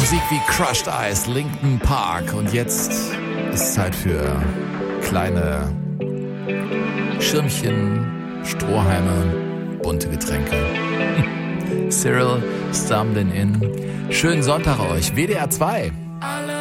Musik wie Crushed Ice, Linkin Park. Und jetzt ist Zeit für kleine Schirmchen, Strohhalme, bunte Getränke. Cyril Stumblin' In. Schönen Sonntag euch. WDR 2.